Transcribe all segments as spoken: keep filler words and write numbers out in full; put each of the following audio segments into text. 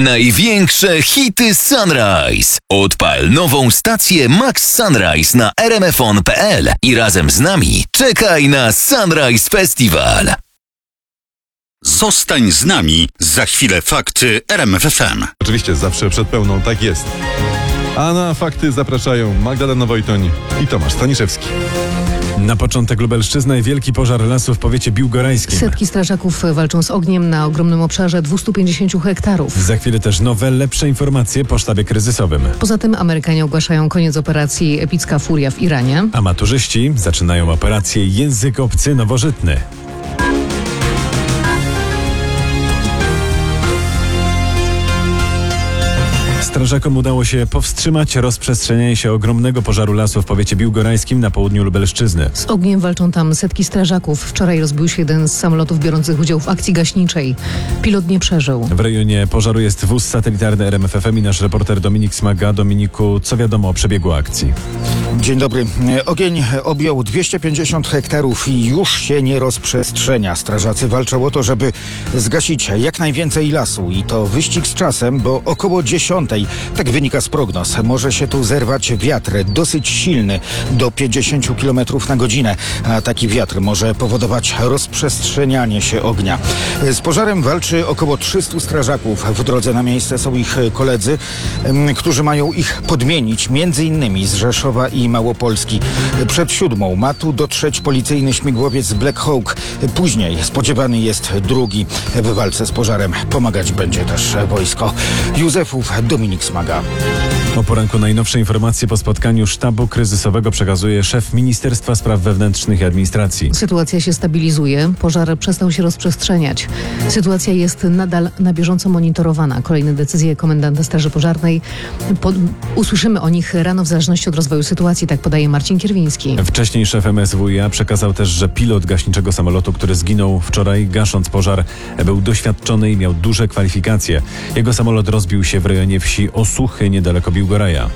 Największe hity Sunrise. Odpal nową stację Max Sunrise na r m f on kropka p l i razem z nami czekaj na Sunrise Festival. Zostań z nami. Za chwilę fakty R M F F M. Oczywiście zawsze przed pełną, tak jest. A na fakty zapraszają Magdalena Wojtoń i Tomasz Staniszewski. Na początek Lubelszczyzna i wielki pożar lasu w powiecie biłgorajskim. Setki strażaków walczą z ogniem na ogromnym obszarze dwieście pięćdziesiąt hektarów. Za chwilę też nowe, lepsze informacje po sztabie kryzysowym. Poza tym Amerykanie ogłaszają koniec operacji Epicka Furia w Iranie. A maturzyści zaczynają operację Język obcy nowożytny. Strażakom udało się powstrzymać rozprzestrzenianie się ogromnego pożaru lasu w powiecie biłgorajskim na południu Lubelszczyzny. Z ogniem walczą tam setki strażaków. Wczoraj rozbił się jeden z samolotów biorących udział w akcji gaśniczej. Pilot nie przeżył. W rejonie pożaru jest wóz satelitarny R M F F M i nasz reporter Dominik Smaga. Dominiku, co wiadomo o przebiegu akcji? Dzień dobry. Ogień objął dwieście pięćdziesiąt hektarów i już się nie rozprzestrzenia. Strażacy walczą o to, żeby zgasić jak najwięcej lasu. I to wyścig z czasem, bo około dziesiątej, tak wynika z prognoz, może się tu zerwać wiatr dosyć silny, do pięćdziesiąt kilometrów na godzinę. A taki wiatr może powodować rozprzestrzenianie się ognia. Z pożarem walczy około trzystu strażaków. W drodze na miejsce są ich koledzy, którzy mają ich podmienić, między innymi z Rzeszowa i Małopolski. Przed siódmą ma tu dotrzeć policyjny śmigłowiec Black Hawk. Później spodziewany jest drugi. W walce z pożarem pomagać będzie też wojsko. Józefów, Dominik Smaga. O poranku najnowsze informacje po spotkaniu sztabu kryzysowego przekazuje szef Ministerstwa Spraw Wewnętrznych i Administracji. Sytuacja się stabilizuje. Pożar przestał się rozprzestrzeniać. Sytuacja jest nadal na bieżąco monitorowana. Kolejne decyzje komendanta Straży Pożarnej. Po, usłyszymy o nich rano w zależności od rozwoju sytuacji, tak podaje Marcin Kierwiński. Wcześniej szef M S W i A przekazał też, że pilot gaśniczego samolotu, który zginął wczoraj gasząc pożar, był doświadczony i miał duże kwalifikacje. Jego samolot rozbił się w rejonie wsi Osuchy niedaleko Biłgoraja.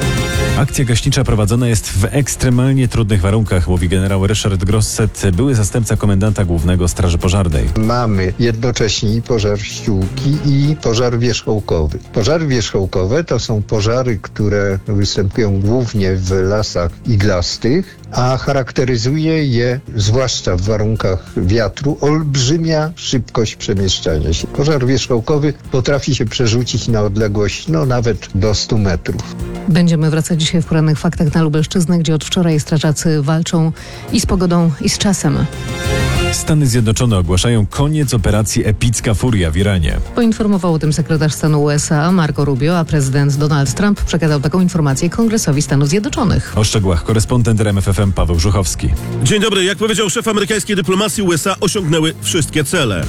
Akcja gaśnicza prowadzona jest w ekstremalnie trudnych warunkach, mówi generał Ryszard Grosset, były zastępca komendanta głównego Straży Pożarnej. Mamy jednocześnie i pożar ściółki i pożar wierzchołkowy. Pożary wierzchołkowe to są pożary, które występują głównie w lasach iglastych, a charakteryzuje je, zwłaszcza w warunkach wiatru, olbrzymia szybkość przemieszczania się. Pożar wierzchołkowy potrafi się przerzucić na odległość no nawet do stu metrów. Będziemy wracać dzisiaj w porannych faktach na Lubelszczyznę, gdzie od wczoraj strażacy walczą i z pogodą, i z czasem. Stany Zjednoczone ogłaszają koniec operacji Epicka Furia w Iranie. Poinformował o tym sekretarz stanu U S A Marco Rubio, a prezydent Donald Trump przekazał taką informację Kongresowi Stanów Zjednoczonych. O szczegółach korespondent R M F F M Paweł Żuchowski. Dzień dobry. Jak powiedział szef amerykańskiej dyplomacji, U S A osiągnęły wszystkie cele.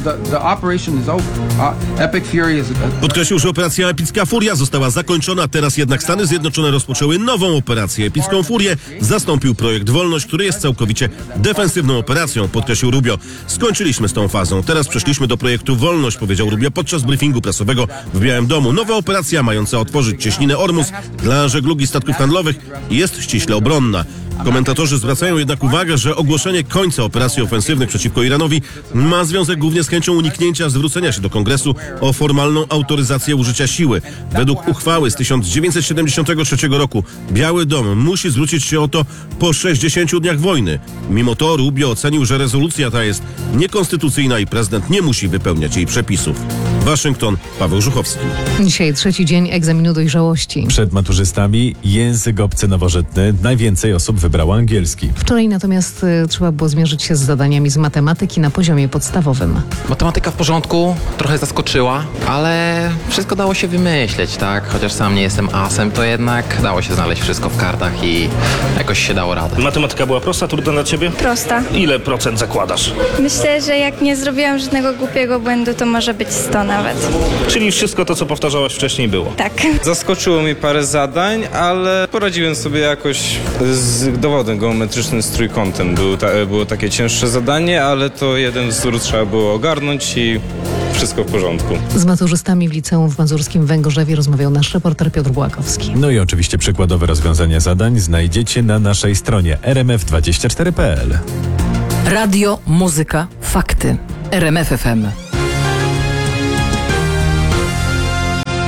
Podkreślił, że operacja Epicka Furia została zakończona, teraz jednak Stany Zjednoczone rozpoczęły nową operację Epicką Furię. Zastąpił projekt Wolność, który jest całkowicie defensywną operacją, podkreślił Rubio. Skończyliśmy z tą fazą. Teraz przeszliśmy do projektu Wolność, powiedział Rubio podczas briefingu prasowego w Białym Domu. Nowa operacja mająca otworzyć cieśninę Ormus dla żeglugi statków handlowych jest ściśle obronna. Komentatorzy zwracają jednak uwagę, że ogłoszenie końca operacji ofensywnych przeciwko Iranowi ma związek głównie z chęcią uniknięcia zwrócenia się do Kongresu o formalną autoryzację użycia siły. Według uchwały z tysiąc dziewięćset siedemdziesiątego trzeciego roku Biały Dom musi zwrócić się o to po sześćdziesięciu dniach wojny. Mimo to Rubio ocenił, że rezolucja ta jest niekonstytucyjna i prezydent nie musi wypełniać jej przepisów. Waszyngton, Paweł Żuchowski. Dzisiaj trzeci dzień egzaminu dojrzałości. Przed maturzystami język obcy nowożytny. Najwięcej osób wybrało angielski. Wczoraj natomiast y, trzeba było zmierzyć się z zadaniami z matematyki na poziomie podstawowym. Matematyka w porządku, trochę zaskoczyła, ale wszystko dało się wymyśleć, tak? Chociaż sam nie jestem asem, to jednak dało się znaleźć wszystko w kartach i jakoś się dało radę. Matematyka była prosta, trudna dla ciebie? Prosta. Ile procent zakładasz? Myślę, że jak nie zrobiłam żadnego głupiego błędu, to może być sto nawet. Czyli wszystko to, co powtarzałaś wcześniej, było? Tak. Zaskoczyło mnie parę zadań, ale poradziłem sobie jakoś z dowodem geometrycznym z trójkątem. Było, ta, było takie cięższe zadanie, ale to jeden wzór trzeba było ogarnąć i wszystko w porządku. Z maturzystami w liceum w mazurskim Węgorzewie rozmawiał nasz reporter Piotr Błakowski. No i oczywiście przykładowe rozwiązania zadań znajdziecie na naszej stronie r m f dwadzieścia cztery kropka p l. Radio, muzyka, fakty. R M F F M.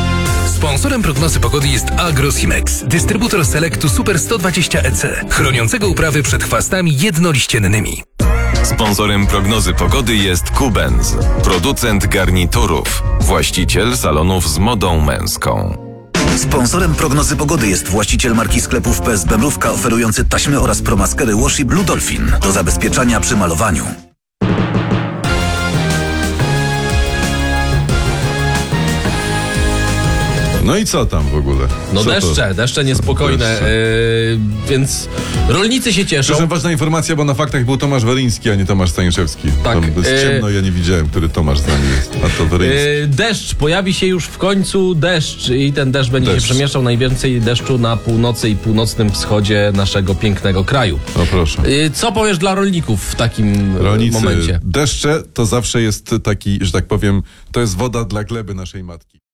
Sponsorem prognozy pogody jest Agrosimex, dystrybutor Selectu Super sto dwadzieścia E C, chroniącego uprawy przed chwastami jednoliściennymi. Sponsorem prognozy pogody jest Kubenz, producent garniturów, właściciel salonów z modą męską. Sponsorem prognozy pogody jest właściciel marki sklepów P S B Mrówka, oferujący taśmy oraz promaskery Washi Blue Dolphin do zabezpieczania przy malowaniu. No i co tam w ogóle? No Co deszcze, to? deszcze niespokojne, Deszcze. yy, więc rolnicy się cieszą. Przepraszam, ważna informacja, bo na faktach był Tomasz Weryński, a nie Tomasz Staniszewski. Tak, To jest e- ciemno, ja nie widziałem, który Tomasz z nami jest, a to Weryński. Yy, deszcz, pojawi się już w końcu deszcz i ten deszcz będzie Deszcz. się przemieszczał, najwięcej deszczu na północy i północnym wschodzie naszego pięknego kraju. No proszę. Yy, co powiesz dla rolników w takim Rolnicy, momencie? deszcze to zawsze jest taki, że tak powiem, to jest woda dla gleby naszej matki.